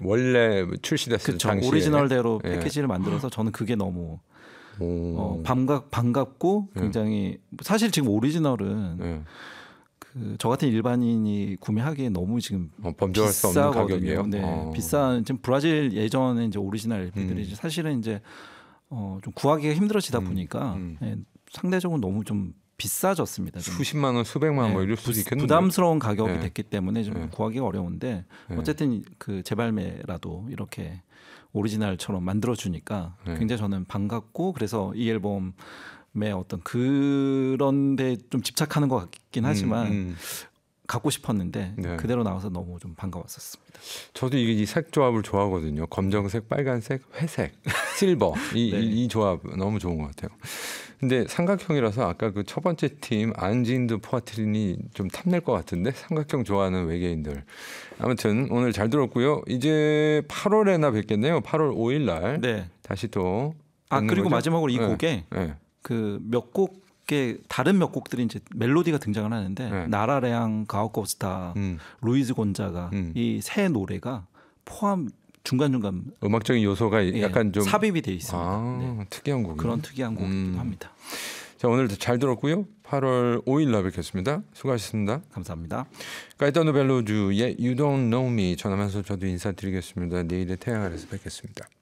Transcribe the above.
원래 출시됐을 그쵸, 당시에 오리지널대로 예. 패키지를 만들어서 저는 그게 너무 오. 반갑고 예. 굉장히 사실 지금 오리지널은 예. 저 같은 일반인이 구매하기에 너무 지금 범접할 수 없는 가격이에요. 네, 비싼 지금 브라질 예전에 이제 오리지널 LP들이 사실은 이제 좀 구하기가 힘들어지다 보니까 예, 상대적으로 너무 좀 비싸졌습니다. 좀. 수십만 원, 수백만 원 뭐 이럴 수도 있겠는데. 부담스러운 가격이 네. 됐기 때문에 좀 네. 구하기가 어려운데 네. 어쨌든 그 재발매라도 이렇게 오리지널처럼 만들어 주니까 네. 굉장히 저는 반갑고 그래서 이 앨범의 어떤 그런데 좀 집착하는 것 같긴 하지만 갖고 싶었는데 네. 그대로 나와서 너무 좀 반가웠었습니다. 저도 이게 이 색 조합을 좋아하거든요. 검정색, 빨간색, 회색, 실버 이, 네. 이 조합 너무 좋은 것 같아요. 근데 삼각형이라서 아까 그 첫 번째 팀 안진드 포아트린이 좀 탐낼 것 같은데 삼각형 좋아하는 외계인들. 아무튼 오늘 잘 들었고요. 이제 8월에나 뵙겠네요. 8월 5일 날 네. 다시 또. 그리고 거죠? 마지막으로 이 네. 곡에 네. 그 몇 곡의 다른 몇 곡들이 이제 멜로디가 등장을 하는데 네. 나라레앙, 가오코스타, 루이즈 곤자가 이 세 노래가 포함 중간중간 음악적인 요소가 약간 좀 삽입이 돼 있습니다. 네. 특이한 곡이요. 그런 특이한 곡이기도 합니다. 자, 오늘도 잘 들었고요. 8월 5일 날 뵙겠습니다. 수고하셨습니다. 감사합니다. 가이타노 벨로주의 You Don't Know Me 전하면서 저도 인사드리겠습니다. 내일의 태양 아래서 뵙겠습니다.